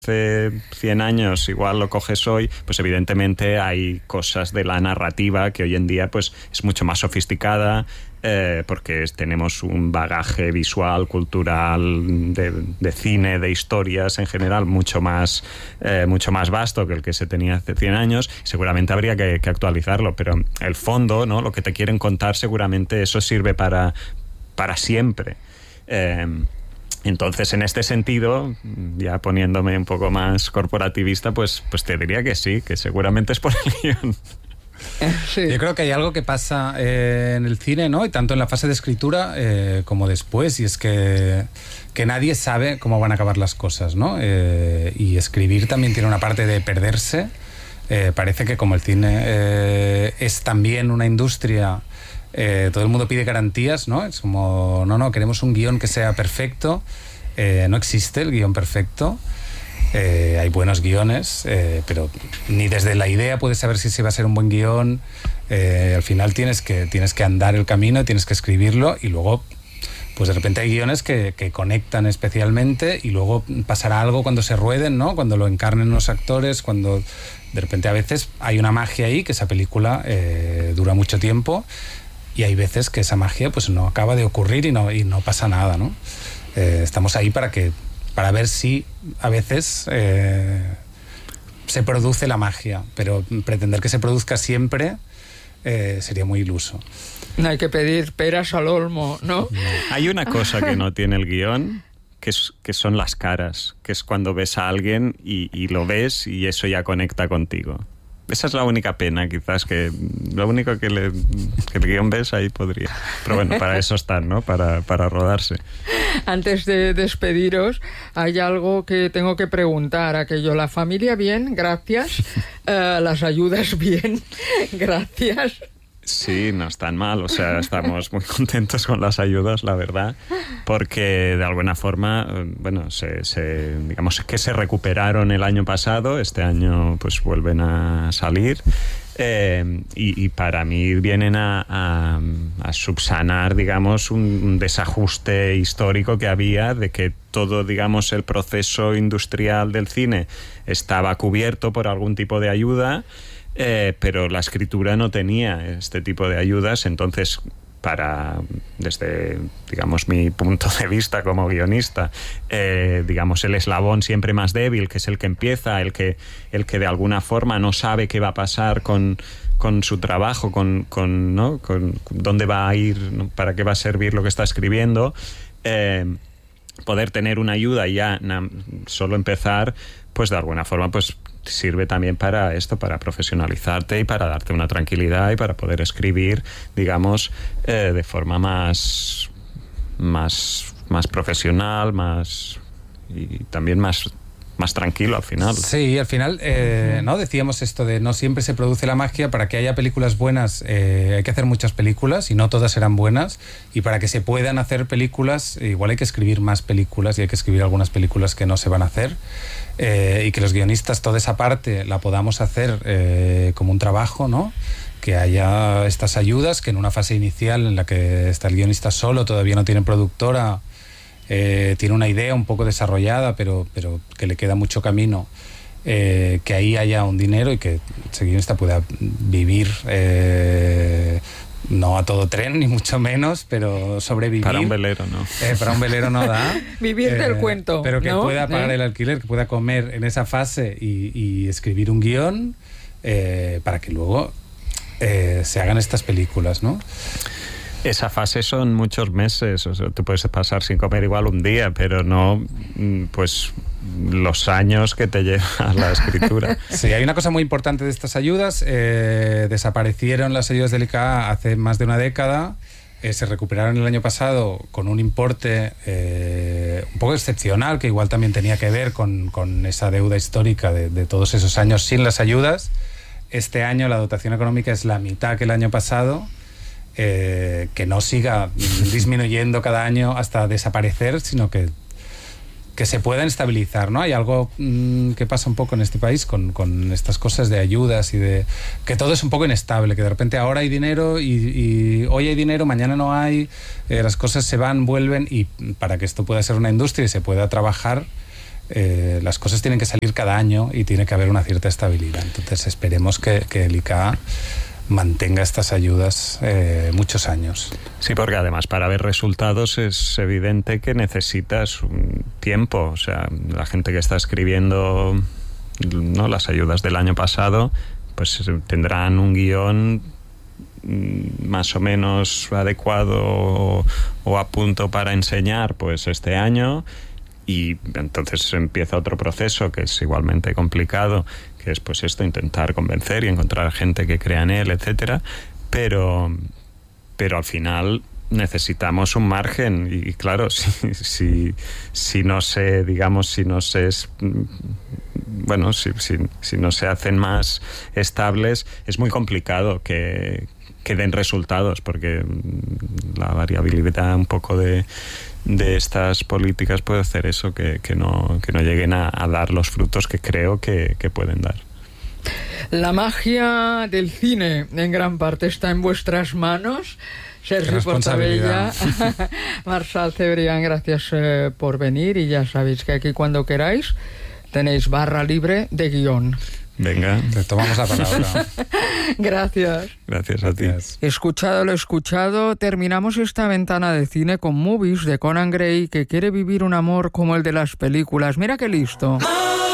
hace 100 años igual lo coges hoy, pues evidentemente hay cosas de la narrativa que hoy en día pues es mucho más sofisticada, porque tenemos un bagaje visual, cultural, de cine, de historias en general mucho más vasto que el que se tenía hace 100 años. Seguramente habría que actualizarlo, pero el fondo, ¿no? Lo que te quieren contar, seguramente eso sirve para siempre. Entonces, en este sentido, ya poniéndome un poco más corporativista, pues te diría que sí, que seguramente es por el guión. Sí. Yo creo que hay algo que pasa en el cine, ¿no? Y tanto en la fase de escritura como después, y es que nadie sabe cómo van a acabar las cosas, ¿no? Y escribir también tiene una parte de perderse. Parece que como el cine es también una industria, todo el mundo pide garantías, ¿no? Es como, no, queremos un guión que sea perfecto. No existe el guión perfecto. Hay buenos guiones, pero ni desde la idea puedes saber si se va a ser un buen guión. Al final tienes que andar el camino, tienes que escribirlo, y luego pues de repente hay guiones que conectan especialmente, y luego pasará algo cuando se rueden, ¿no? Cuando lo encarnen los actores, cuando de repente a veces hay una magia ahí, que esa película dura mucho tiempo, y hay veces que esa magia pues no acaba de ocurrir y no pasa nada, ¿no? Estamos ahí para ver si a veces se produce la magia, pero pretender que se produzca siempre sería muy iluso. No hay que pedir peras al olmo, ¿no? Hay una cosa que no tiene el guión, que son las caras, que es cuando ves a alguien y lo ves y eso ya conecta contigo. Esa es la única pena, quizás, que lo único que el guión ves ahí podría. Pero bueno, para eso están, ¿no? Para rodarse. Antes de despediros, hay algo que tengo que preguntar. Aquello, la familia bien, gracias. Las ayudas bien, gracias. Sí, no están mal, o sea, estamos muy contentos con las ayudas, la verdad, porque de alguna forma, bueno, digamos que se recuperaron el año pasado, este año pues vuelven a salir, y para mí vienen a subsanar, digamos, un desajuste histórico que había, de que todo, digamos, el proceso industrial del cine estaba cubierto por algún tipo de ayuda, pero la escritura no tenía este tipo de ayudas. Entonces, desde, digamos, mi punto de vista como guionista, digamos, el eslabón siempre más débil, que es el que empieza, el que de alguna forma no sabe qué va a pasar con su trabajo, ¿no? con dónde va a ir, ¿no? Para qué va a servir lo que está escribiendo, poder tener una ayuda y ya solo empezar, pues de alguna forma pues sirve también para esto, para profesionalizarte y para darte una tranquilidad y para poder escribir, digamos, de forma más profesional, y también más tranquilo al final. Sí, al final, ¿no? Decíamos esto de no siempre se produce la magia. Para que haya películas buenas hay que hacer muchas películas y no todas serán buenas, y para que se puedan hacer películas igual hay que escribir más películas, y hay que escribir algunas películas que no se van a hacer, y que los guionistas toda esa parte la podamos hacer como un trabajo, ¿no? Que haya estas ayudas, que en una fase inicial en la que está el guionista solo, todavía no tiene productora, tiene una idea un poco desarrollada, pero que le queda mucho camino, que ahí haya un dinero y que ese guionista pueda vivir, no a todo tren, ni mucho menos, pero sobrevivir. Para un velero no. Para un velero no da. Vivir del cuento. Pero que ¿no? pueda pagar el alquiler, que pueda comer en esa fase y escribir un guión, para que luego se hagan estas películas, ¿no? Esa fase son muchos meses, o sea, tú puedes pasar sin comer igual un día, pero no pues los años que te lleva la escritura. Sí, hay una cosa muy importante de estas ayudas. Desaparecieron las ayudas del ICA hace más de una década. Se recuperaron el año pasado con un importe un poco excepcional, que igual también tenía que ver con esa deuda histórica de todos esos años sin las ayudas. Este año la dotación económica es la mitad que el año pasado. Que no siga disminuyendo cada año hasta desaparecer, sino que se puedan estabilizar, ¿no? Hay algo que pasa un poco en este país con estas cosas de ayudas y de que todo es un poco inestable, que de repente ahora hay dinero y hoy hay dinero, mañana no hay, las cosas se van, vuelven, y para que esto pueda ser una industria y se pueda trabajar, las cosas tienen que salir cada año y tiene que haber una cierta estabilidad. Entonces esperemos que el ICA mantenga estas ayudas muchos años. Sí, porque además para ver resultados es evidente que necesitas un tiempo. O sea, la gente que está escribiendo, ¿no?, las ayudas del año pasado, pues tendrán un guión más o menos adecuado o a punto para enseñar pues este año, y entonces empieza otro proceso que es igualmente complicado, que es pues esto, intentar convencer y encontrar gente que crea en él, etcétera, pero al final necesitamos un margen y claro, si no se, digamos, si no se hacen más estables, es muy complicado que den resultados, porque la variabilidad un poco de estas políticas puede hacer eso, que no lleguen a dar los frutos que creo que pueden dar. La magia del cine en gran parte está en vuestras manos. Sergi Portabella, Marçal Cebrián, gracias por venir, y ya sabéis que aquí cuando queráis tenéis barra libre de guión. Venga, te tomamos la palabra. Gracias. Gracias a ti. Escuchado lo escuchado, terminamos esta ventana de cine con Movies de Conan Gray, que quiere vivir un amor como el de las películas. Mira qué listo.